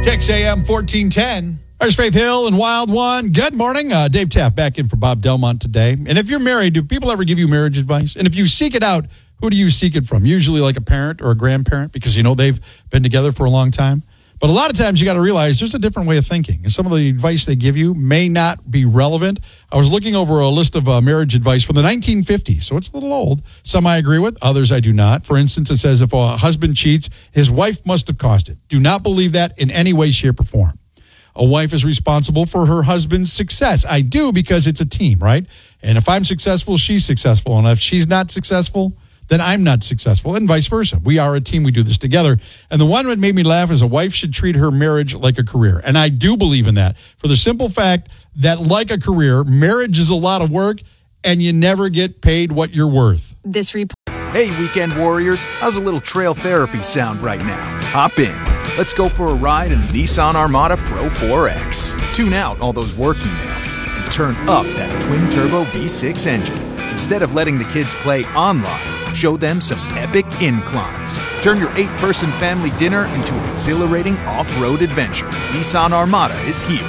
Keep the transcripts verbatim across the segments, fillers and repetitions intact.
Kicks A M fourteen ten. There's Faith Hill and Wild One. Good morning. Uh, Dave Taft back in for Bob Delmont today. And if you're married, do people ever give you marriage advice? And if you seek it out, who do you seek it from? Usually like a parent or a grandparent because, you know, they've been together for a long time. But a lot of times you got to realize there's a different way of thinking. And some of the advice they give you may not be relevant. I was looking over a list of uh, marriage advice from the nineteen fifties, so it's a little old. Some I agree with, others I do not. For instance, it says if a husband cheats, his wife must have caused it. Do not believe that in any way, shape, or form. A wife is responsible for her husband's success. I do because it's a team, right? And if I'm successful, she's successful. And if she's not successful, then I'm not successful, and vice versa. We are a team. We do this together. And the one that made me laugh is a wife should treat her marriage like a career. And I do believe in that for the simple fact that, like a career, marriage is a lot of work, and you never get paid what you're worth. This report. Hey, weekend warriors. How's a little trail therapy sound right now? Hop in. Let's go for a ride in the Nissan Armada Pro four X. Tune out all those work emails and turn up that twin-turbo V six engine. Instead of letting the kids play online, show them some epic inclines. Turn your eight-person family dinner into an exhilarating off-road adventure. Nissan Armada is here.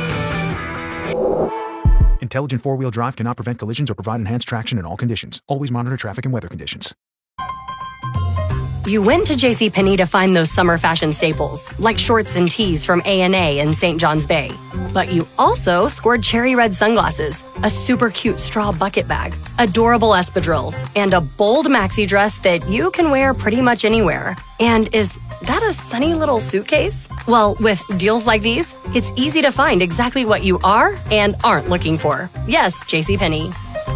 Intelligent four-wheel drive cannot prevent collisions or provide enhanced traction in all conditions. Always monitor traffic and weather conditions. You went to JCPenney to find those summer fashion staples, like shorts and tees from A and A in Saint John's Bay. But you also scored cherry red sunglasses, a super cute straw bucket bag, adorable espadrilles, and a bold maxi dress that you can wear pretty much anywhere. And is that a sunny little suitcase? Well, with deals like these, it's easy to find exactly what you are and aren't looking for. Yes, JCPenney.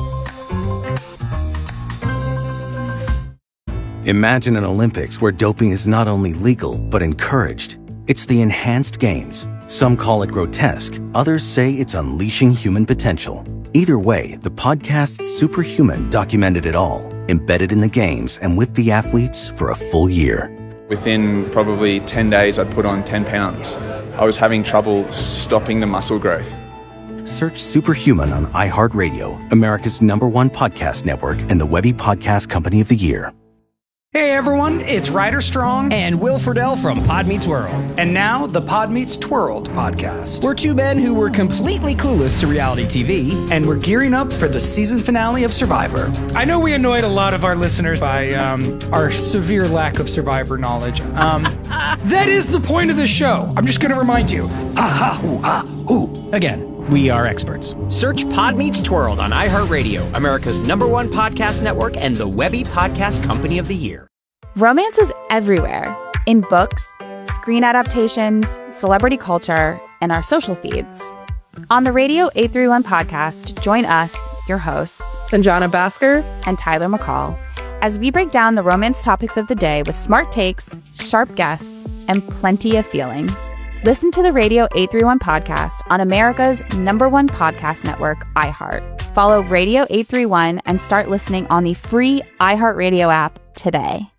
Imagine an Olympics where doping is not only legal, but encouraged. It's the enhanced games. Some call it grotesque. Others say it's unleashing human potential. Either way, the podcast Superhuman documented it all, embedded in the games and with the athletes for a full year. Within probably ten days, I'd put on ten pounds. I was having trouble stopping the muscle growth. Search Superhuman on iHeartRadio, America's number one podcast network and the Webby Podcast Company of the Year. Hey everyone, it's Ryder Strong and Will Friedle from Pod Meets World. And now the Pod Meets Twirled podcast. We're two men who were completely clueless to reality T V. And we're gearing up for the season finale of Survivor. I know we annoyed a lot of our listeners by um, our severe lack of Survivor knowledge. Um, that is the point of the show. I'm just going to remind you. Ha ha hoo ha hoo. Again. We are experts. Search Pod Meets Twirled on iHeartRadio, America's number one podcast network and the Webby Podcast Company of the Year. Romance is everywhere. In books, screen adaptations, celebrity culture, and our social feeds. On the Radio eight thirty-one podcast, join us, your hosts, Sanjana Bhaskar and Tyler McCall, as we break down the romance topics of the day with smart takes, sharp guests, and plenty of feelings. Listen to the Radio eight thirty-one podcast on America's number one podcast network, iHeart. Follow Radio eight thirty-one and start listening on the free iHeartRadio app today.